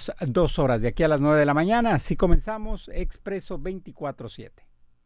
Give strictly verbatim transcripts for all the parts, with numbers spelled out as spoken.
próximas dos horas, de aquí a las nueve de la mañana. Así comenzamos Expreso veinticuatro siete.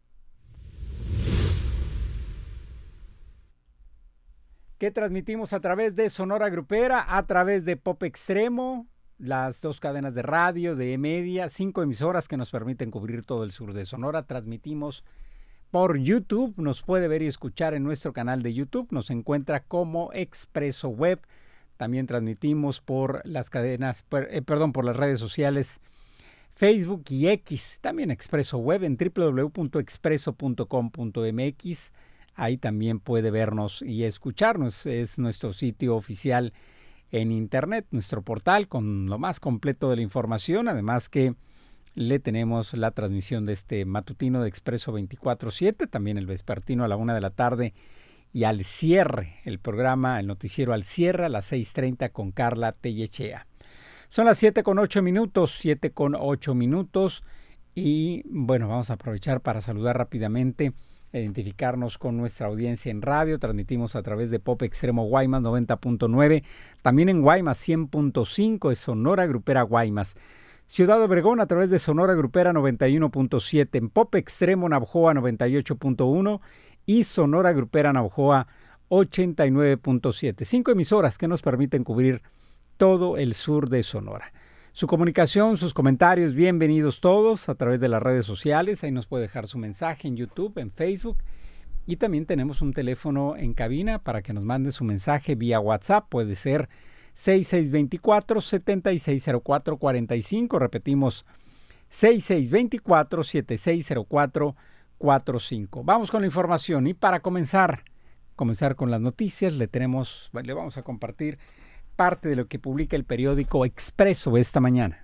Que transmitimos a través de Sonora Grupera, a través de Pop Extremo, las dos cadenas de radio, de E-Media, cinco emisoras que nos permiten cubrir todo el sur de Sonora. Transmitimos por YouTube, nos puede ver y escuchar en nuestro canal de YouTube, nos encuentra como Expreso Web. También transmitimos por las cadenas, per, eh, perdón, por las redes sociales Facebook y X, también Expreso Web en doble u doble u doble u punto expreso punto com punto m x. Ahí también puede vernos y escucharnos. Es nuestro sitio oficial en internet, nuestro portal con lo más completo de la información. Además que le tenemos la transmisión de este matutino de Expreso veinticuatro siete, también el vespertino a la una de la tarde y al cierre, el programa, el noticiero al cierre a las seis treinta con Carla Tellechea. Son las siete con ocho minutos, siete con ocho minutos y bueno, vamos a aprovechar para saludar rápidamente, identificarnos con nuestra audiencia en radio. Transmitimos a través de Pop Extremo Guaymas noventa punto nueve, también en Guaymas cien punto cinco, es Sonora Grupera Guaymas. Ciudad Obregón a través de Sonora Grupera noventa y uno punto siete, en Pop Extremo Navojoa noventa y ocho punto uno y Sonora Grupera Navojoa ochenta y nueve punto siete. Cinco emisoras que nos permiten cubrir todo el sur de Sonora. Su comunicación, sus comentarios, bienvenidos todos a través de las redes sociales. Ahí nos puede dejar su mensaje en YouTube, en Facebook. Y también tenemos un teléfono en cabina para que nos mande su mensaje vía WhatsApp. Puede ser seis seis dos cuatro, siete seis cero cuatro, cuatro cinco. Repetimos, seis seis dos cuatro, siete seis cero cuatro, cuatro cinco. Vamos con la información y para comenzar, comenzar con las noticias, le tenemos, le vamos a compartir parte de lo que publica el periódico Expreso esta mañana.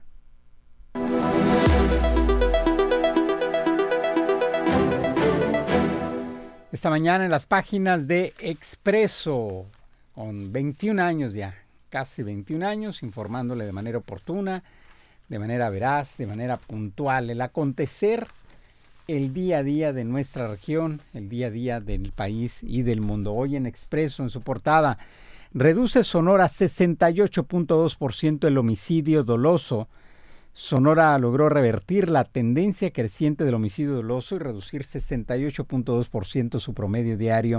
Esta mañana en las páginas de Expreso, con veintiún años ya, casi veintiún años, informándole de manera oportuna, de manera veraz, de manera puntual, el acontecer, el día a día de nuestra región, el día a día del país y del mundo. Hoy en Expreso, en su portada, reduce Sonora sesenta y ocho punto dos por ciento el homicidio doloso. Sonora logró revertir la tendencia creciente del homicidio doloso y reducir sesenta y ocho punto dos por ciento su promedio diario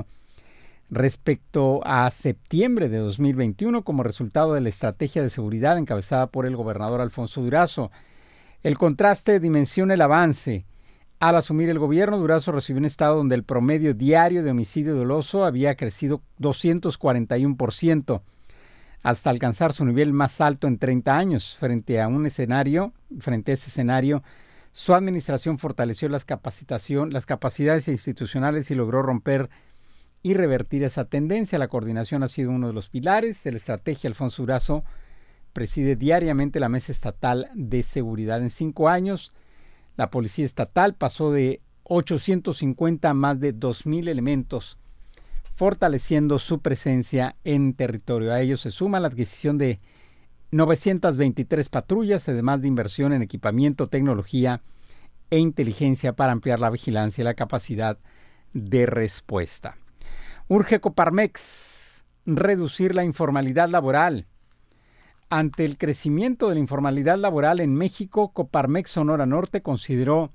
respecto a septiembre de dos mil veintiuno como resultado de la estrategia de seguridad encabezada por el gobernador Alfonso Durazo. El contraste dimensiona el avance. Al asumir el gobierno, Durazo recibió un estado donde el promedio diario de homicidio doloso había crecido doscientos cuarenta y uno por ciento hasta alcanzar su nivel más alto en treinta años. Frente a un escenario, frente a ese escenario, su administración fortaleció las capacitación, las capacidades institucionales y logró romper y revertir esa tendencia. La coordinación ha sido uno de los pilares de la estrategia. Alfonso Durazo preside diariamente la Mesa Estatal de Seguridad. En cinco años, la Policía Estatal pasó de ochocientos cincuenta a más de dos mil elementos, fortaleciendo su presencia en territorio. A ello se suma la adquisición de novecientas veintitrés patrullas, además de inversión en equipamiento, tecnología e inteligencia para ampliar la vigilancia y la capacidad de respuesta. Urge Coparmex reducir la informalidad laboral. Ante el crecimiento de la informalidad laboral en México, Coparmex Sonora Norte consideró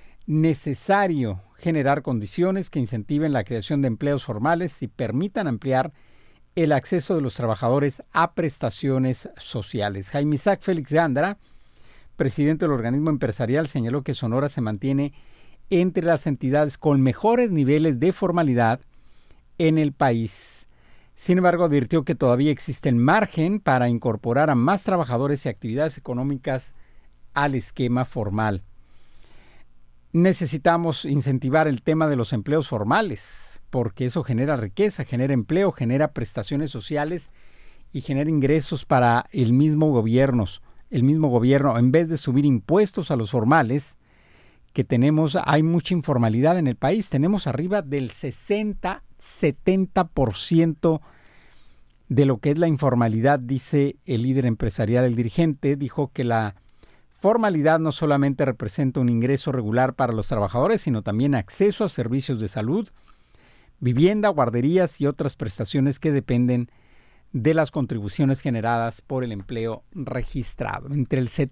necesario generar condiciones que incentiven la creación de empleos formales y permitan ampliar el acceso de los trabajadores a prestaciones sociales. Jaime Isaac Félix Gándara, presidente del organismo empresarial, señaló que Sonora se mantiene entre las entidades con mejores niveles de formalidad en el país. Sin embargo, advirtió que todavía existe margen para incorporar a más trabajadores y actividades económicas al esquema formal. Necesitamos incentivar el tema de los empleos formales, porque eso genera riqueza, genera empleo, genera prestaciones sociales y genera ingresos para el mismo gobierno. El mismo gobierno, en vez de subir impuestos a los formales, que tenemos, hay mucha informalidad en el país. Tenemos arriba del sesenta, setenta por ciento de lo que es la informalidad, dice el líder empresarial. El dirigente dijo que la formalidad no solamente representa un ingreso regular para los trabajadores, sino también acceso a servicios de salud, vivienda, guarderías y otras prestaciones que dependen de las contribuciones generadas por el empleo registrado. Entre el